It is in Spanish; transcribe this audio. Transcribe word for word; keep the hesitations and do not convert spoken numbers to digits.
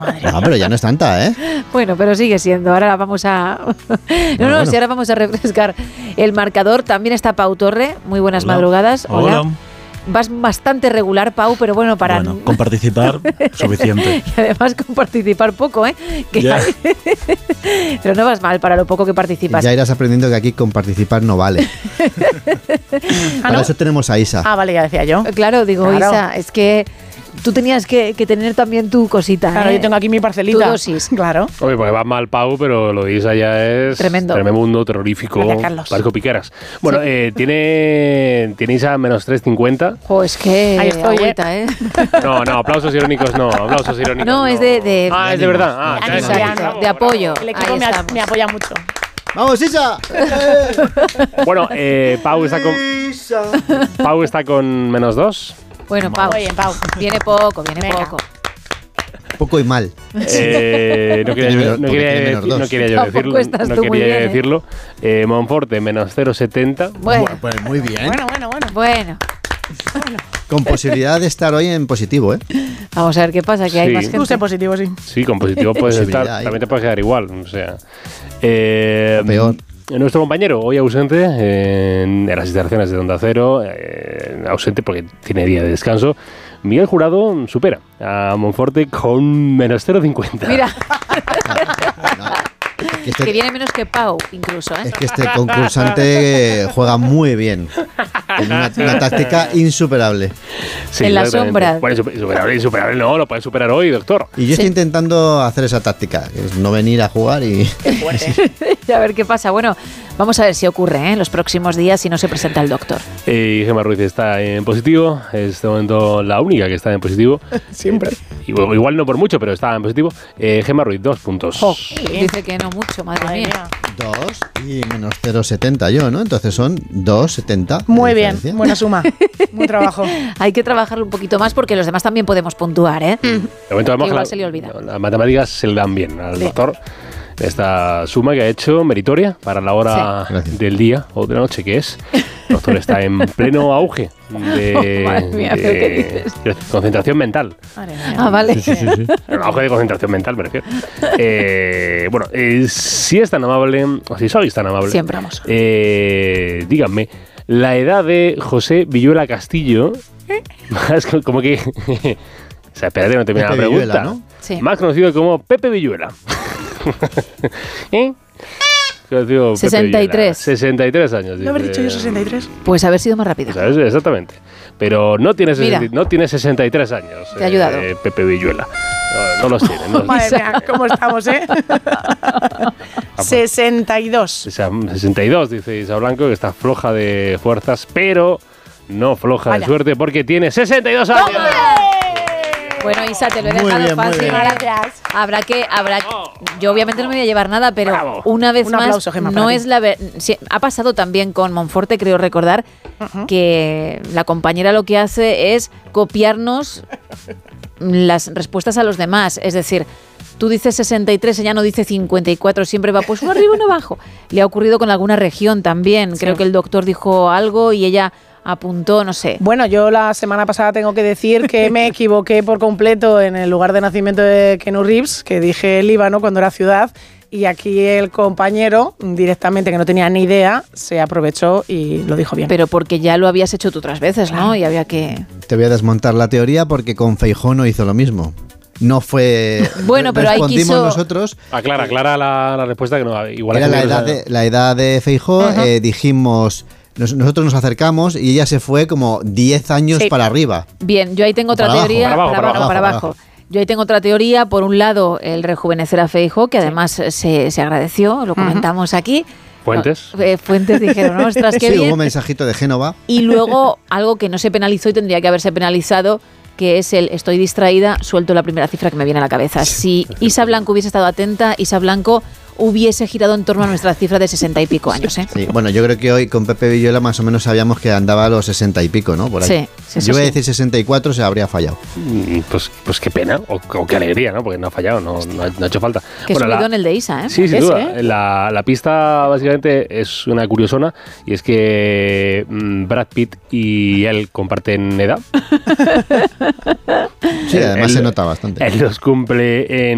No, pero ya no es tanta, ¿eh? Bueno, pero sigue siendo. Ahora vamos a... no, Bueno, no, bueno. si ahora vamos a refrescar el marcador. También está Pau Torre. Muy buenas Hola. madrugadas. Hola. Hola. Vas bastante regular, Pau, pero bueno, para... Bueno, con participar, suficiente. Y además con participar poco, ¿eh? Que Ya. pero no vas mal para lo poco que participas. Ya irás aprendiendo que aquí con participar no vale. ¿Ah, Para no? eso tenemos a Isa. Ah, vale, ya decía yo. Claro, digo, Claro. Isa, es que tú tenías que, que tener también tu cosita. Claro, ¿eh? yo tengo aquí mi parcelita. Tu dosis. Claro. Oye, porque va mal Pau, pero lo de Isa ya es Tremendo. Tremendo, terrorífico, Gracias, Carlos. Parco Piqueras. Bueno, eh, tiene, tiene Isa menos tres cincuenta. Jo, es que Ahí estoy, agüita, ¿eh? No, no, aplausos irónicos no, aplausos irónicos No, es de- de- Ah, es de verdad. Ah, De ya, ánimo, ya, de ya, ánimo. bravo, de apoyo. El equipo Ahí me, a- estamos. me apoya mucho. ¡Vamos, Isa! bravo. Bueno, eh, Pau está con Pau está con menos dos. Bueno, Pau, Muy bien, Pau. viene poco, viene Venga. poco. Poco y mal. Eh, no, quería, Tiene yo- menos- no, porque quería, tiene menos decir- dos. no quería yo Tampoco decirlo. estás No tú muy quería bien, ¿eh? decirlo. Eh, Monforte menos cero setenta. Bueno, Pues muy bien. Bueno, bueno, bueno. bueno. Con posibilidad de estar hoy en positivo, ¿eh? Vamos a ver qué pasa, que hay Sí. más Tú gente. sé positivo, sí. Sí, con positivo puedes Posibilidad estar. hay. También te puedes quedar igual. O sea. Eh, O peor. Nuestro compañero, hoy ausente en las instalaciones de Onda Cero, eh, ausente porque tiene día de descanso, Miguel Jurado supera a Monforte con menos cero cincuenta. Mira, Que este- que viene menos que Pau, incluso, ¿eh? Es que este concursante juega muy bien. Tiene una, una táctica insuperable. Sí, en la exactamente. sombra. Bueno, insuper- insuperable, insuperable, no, lo puedes superar hoy, doctor. Y yo estoy Sí. intentando hacer esa táctica, que es no venir a jugar y... a ver qué pasa. Bueno, vamos a ver si ocurre ¿eh? en los próximos días si no se presenta el doctor. Eh, y Gemma Ruiz está en positivo, es de momento la única que está en positivo. Siempre. Igual, igual no por mucho, pero está en positivo. Eh, Gemma Ruiz, dos puntos. Jo, dice que no mucho, madre, Madre mía. mía. Dos y menos cero coma setenta yo, ¿no? Entonces son dos coma setenta. de Muy bien, diferencia. buena suma. Buen trabajo. Hay que trabajarlo un poquito más porque los demás también podemos puntuar, ¿eh? De momento vemos Igual que la- se le olvida. Las matemáticas se le dan bien al Sí. doctor. Esta suma que ha hecho meritoria para la hora Sí. Gracias. del día o de la noche que es. El doctor está en pleno auge de, Madre mía, ¿pero qué dices? de concentración mental. Madre mía. Ah, vale. Sí, sí, sí, sí. En auge de concentración mental, me refiero. Eh, bueno, eh, si es tan amable, o si sois tan amable, Siempre vamos. eh, díganme, la edad de José Villuela Castillo, es co- como que... O sea, espérate, no termina la Pepe pregunta. Villuela, ¿no? Sí. Más conocido como Pepe Villuela. ¿Eh? Conocido Pepe sesenta y tres. Villuela. sesenta y tres años. ¿No haber dice. dicho yo sesenta y tres? Pues haber sido más rápido. ¿Sabes? Exactamente. Pero no tiene, Mira. sesenta no tiene sesenta y tres años. Te ha ayudado. eh, Pepe Villuela. No, no los tiene. No los tiene. Madre mía, ¿cómo estamos, eh? sesenta y dos. O sea, sesenta y dos, dice Isa Blanco, que está floja de fuerzas, pero no floja Vaya. de suerte porque tiene sesenta y dos años. Bueno, Isa, te lo he Muy dejado bien, muy fácil. bien. Gracias. Habrá que, habrá yo obviamente no me voy a llevar nada, pero Bravo. una vez Un más aplauso, Gemma, no para es ti. la ver- sí, ha pasado también con Monforte, creo recordar, que la compañera lo que hace es copiarnos las respuestas a los demás, es decir, tú dices sesenta y tres, ella no dice cincuenta y cuatro, siempre va pues uno arriba, uno abajo. Le ha ocurrido con alguna región también, creo que el doctor dijo algo y ella apuntó, no sé. Bueno, yo la semana pasada tengo que decir que me equivoqué por completo en el lugar de nacimiento de Keanu Reeves, que dije Líbano cuando era ciudad, y aquí el compañero, directamente, que no tenía ni idea, se aprovechó y lo dijo bien. Pero porque ya lo habías hecho tú otras veces, ¿no? Y había que... Te voy a desmontar la teoría porque con Feijóo no hizo lo mismo. No fue... Bueno, pero ahí respondimos quiso- nosotros. Aclara, aclara la, la respuesta que no. Igual Era es que la no- edad de, la edad de Feijóo, Ajá. eh, dijimos... nos- nosotros nos acercamos y ella se fue como diez años Sí. para arriba. Bien, yo ahí tengo otra Para abajo, teoría. para abajo, para abajo, abajo, para para abajo. Yo ahí tengo otra teoría. Por un lado, el rejuvenecer a Feijóo, que además se, se agradeció, lo comentamos aquí. Fuentes. No, eh, fuentes dijeron, ostras, qué Sí, bien. hubo mensajito de Génova. Y luego algo que no se penalizó y tendría que haberse penalizado, que es el estoy distraída, suelto la primera cifra que me viene a la cabeza. Si Isa Blanco hubiese estado atenta, Isa Blanco hubiese girado en torno a nuestra cifra de sesenta y pico años, ¿eh? Sí, bueno, yo creo que hoy con Pepe Villuela más o menos sabíamos que andaba a los sesenta y pico, ¿no? Por ahí. Sí, sí, eso yo voy a sí. decir sesenta y cuatro, se habría fallado. Mm, Pues, pues qué pena, o, o qué alegría, ¿no? Porque no ha fallado, no, no, ha, no ha hecho falta. Que Bueno, la- subido en el de Isa, ¿eh? Sí, sin Ese, duda. ¿eh? La, la pista básicamente es una curiosona y es que mm, Brad Pitt y él comparten edad. Sí, además Él- se nota bastante. Él los cumple en